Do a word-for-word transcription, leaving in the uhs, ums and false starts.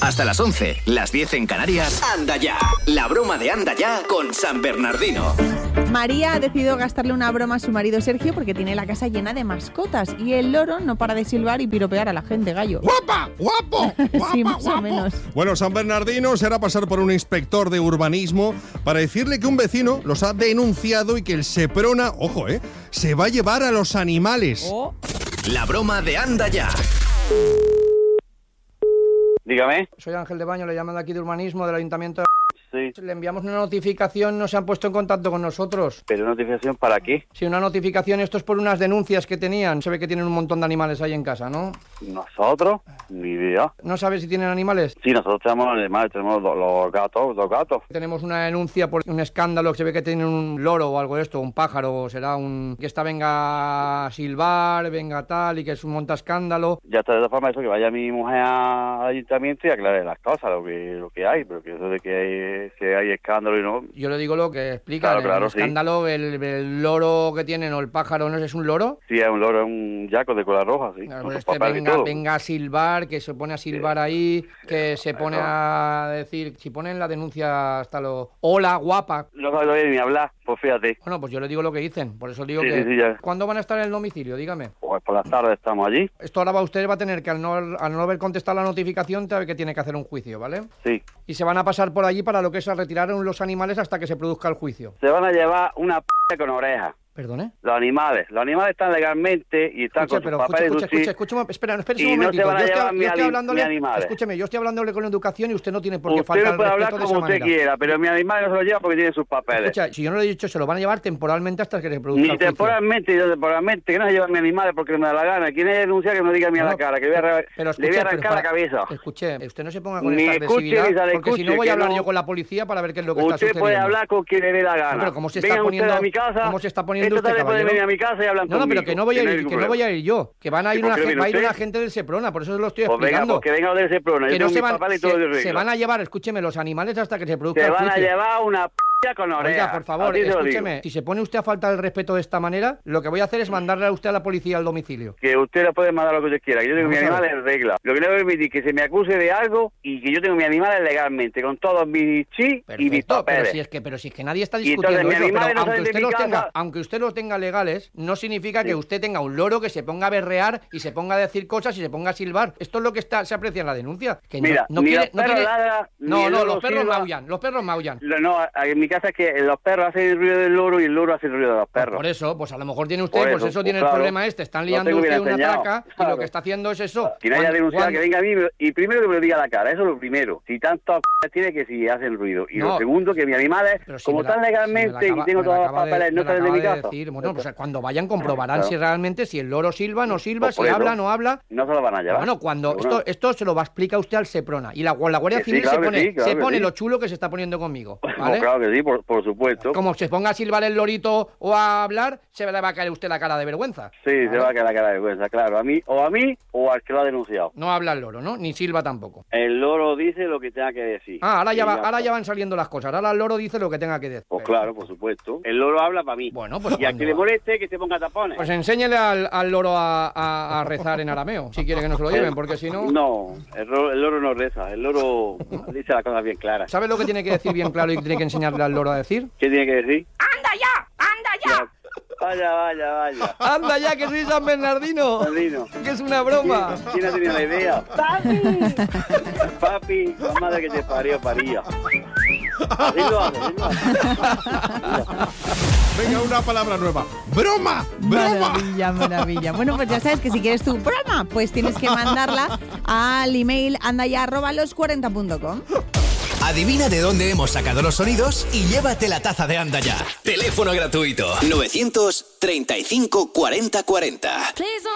Hasta las once, las diez en Canarias. Anda ya. La broma de Anda ya con San Bernardino. María ha decidido gastarle una broma a su marido Sergio porque tiene la casa llena de mascotas y el loro no para de silbar y piropear a la gente, gallo. ¡Guapa! ¡Guapo! ¡Guapa, sí, más guapo! o menos. Bueno, San Bernardino se hará pasar por un inspector de urbanismo para decirle que un vecino los ha denunciado y que el Seprona, ojo, eh, se va a llevar a los animales. Oh. La broma de Anda ya. Dígame. Soy Ángel de Baño, le llaman de aquí de urbanismo del ayuntamiento de... Sí. Le enviamos una notificación, no se han puesto en contacto con nosotros. ¿Pero notificación para qué? Sí, una notificación, esto es por unas denuncias que tenían. Se ve que tienen un montón de animales ahí en casa, ¿no? ¿Nosotros? Ni idea. ¿No sabes si tienen animales? Sí, nosotros tenemos animales, tenemos los, los gatos, los gatos. Tenemos una denuncia por un escándalo que se ve que tienen un loro o algo de esto, un pájaro, o será un... que esta venga a silbar, venga tal, y que es un monta escándalo. Ya está, de todas formas, eso, que vaya mi mujer al ayuntamiento y aclare las cosas, lo que, lo que hay, pero que eso de que hay... que hay escándalo y no... Yo le digo lo que explica, claro, el claro, escándalo, sí. el, el loro que tienen o el pájaro, ¿no es un loro? Sí, es un loro, es un yaco de cola roja, sí. Claro, Con pues sus este papeles y venga, todo. venga a silbar, que se pone a silbar Sí. ahí, que se pone a decir, si ponen la denuncia hasta lo... Hola, guapa. No sabe todavía ni hablar, pues fíjate. Bueno, pues yo le digo lo que dicen, por eso digo Sí, que... sí, sí, ya. ¿Cuándo van a estar en el domicilio? Dígame. Pues por las tardes estamos allí. Esto ahora va usted va a tener que, al no, al no haber contestado la notificación, sabe que tiene que hacer un juicio, ¿vale? Sí. Y se van a pasar por allí para lo que es a retirar los animales hasta que se produzca el juicio. Se van a llevar una p*** con oreja. ¿Perdone? Los animales. Los animales están legalmente y están Escuche, con pero sus escuche, papeles. escuche, sí. escuche, escuche, espera, espera Y un no momentito. se van a yo estoy, llevar yo mi estoy ali- hablándole, mi animales. escúcheme, yo estoy hablándole con educación y usted no tiene por qué Usted faltar me el puede respeto hablar de como esa usted manera. quiera, pero mi animal no se lo lleva porque tiene sus papeles. Escucha, si yo no le he dicho, se lo van a llevar temporalmente hasta que se produzca Ni el juicio. temporalmente, yo temporalmente, que no se llevan mis animales porque me da la gana. ¿Quién es denunciar que me diga a mí a No, la cara? Que le voy a, arran- pero le voy a escuche, arrancar pero la para- cabeza. Escuche, usted no se ponga con Ni esta escuche, agresividad, ni sale porque si no escuche, voy a que hablar no- yo con la policía para ver qué es lo que está Usted sucediendo. puede hablar con quien le dé la gana. No, pero ¿cómo se está Vengan poniendo- ustedes a mi casa, cómo se está poniendo esta usted, tarde pueden caballero? venir a mi casa y hablan No, no, conmigo. pero que no voy a no hay ir, que ningún no voy problema. a ir yo, que van a ir ¿Y por una, qué gen- viene va a ir usted? una gente del Seprona, por eso se lo estoy Pues venga, explicando. pues que venga de ese programa. Yo que no tengo se mis van, papeles y todo de se, se regla. van a llevar, escúcheme, los animales hasta que se produzca Se el van a juicio. llevar una p*** con oreja. Oiga, por favor, Así se lo digo. escúcheme, si se pone usted a faltar el respeto de esta manera, lo que voy a hacer es mandarle a usted a la policía al domicilio. Que usted le puede mandar lo que usted quiera, que yo tengo mi Vamos a animal ver. en regla. Lo que le voy a permitir es que se me acuse de algo y que yo tengo mi animal legalmente, con todos mis chis y mis Perfecto, pero papeles. si es que, pero si es que nadie está Y discutiendo entonces mis eso, pero animales no aunque salen de usted mi los casa. tenga, aunque usted los tenga legales, no significa que Sí. usted tenga un loro que se ponga a berrear y se ponga a decir cosas y se ponga a silbar. Esto es lo que está, se aprecia en la denuncia. Que no- Mira, no, ni quiere, los no perros quiere- ladran, ni no, el no, loro los perros silba. maullan, los perros maullan. Lo- No, en mi casa es que los perros hacen el ruido del loro y el loro hace el ruido de los perros. Por eso, pues a lo mejor tiene usted, Por pues eso, eso pues tiene claro. el problema este, están Lo liando tengo bien usted una enseñado, traca y claro. lo que está haciendo es eso. Que no haya Cuando- denunciado, cuando- que venga a mí y primero que me lo diga a la cara, eso es lo primero. Si tanto p- tiene que si hacen ruido. Y No. lo segundo, que mis animales, Pero si como me la- están si me la legalmente acaba- y tengo me la todas las acaba de- papeles, no me la salen de mi acaba de casa. decir. Bueno, pues cuando vayan comprobarán Claro. si realmente si el loro silba, no silba, Pues si por eso. habla, no habla. No se lo van a llevar. Bueno, cuando Pero bueno. esto esto se lo va a explicar usted al Seprona y la, la Guardia Que sí, Civil claro se que pone, sí, claro se que pone sí. lo chulo que se está poniendo conmigo, Pues ¿vale? claro que sí, por, por supuesto. Como se ponga a silbar el lorito o a hablar, se le va a caer a usted la cara de vergüenza. Sí, ¿vale? se va a quedar la cara de vergüenza, claro. A mí, o a mí, o al que lo ha denunciado. No habla el loro, ¿no? Ni silba tampoco. El loro dice lo que tenga que decir. Ah, ahora ya, Y va, ahora está. ya van saliendo las cosas. Ahora el loro dice lo que tenga que decir. Pues claro, por supuesto. El loro habla para mí. Bueno, pues y a cuando que le va. moleste, que se ponga tapones. Pues enséñele al, al loro a, a- a rezar en arameo, si quiere que nos lo lleven, porque si no... No, el, ro- el loro no reza, el loro dice las cosas bien claras. ¿Sabes lo que tiene que decir bien claro y que tiene que enseñarle al loro a decir? ¿Qué tiene que decir? ¡Anda ya! ¡Anda ya! Vaya, vaya, vaya. ¡Anda ya, que soy San Bernardino! Bernardino. ¡Que es una broma! ¿Quién ha tenido la idea? ¡Papi! Papi, la madre que te parió, paría. Así lo hace, así lo hace. Venga, una palabra nueva. ¡Broma! ¡Broma! Maravilla, maravilla. Bueno, pues ya sabes que si quieres tu broma, pues tienes que mandarla al email andaya arroba los cuarenta punto com. Adivina de dónde hemos sacado los sonidos y llévate la taza de Anda Ya. Teléfono gratuito novecientos treinta y cinco cuarenta cuarenta.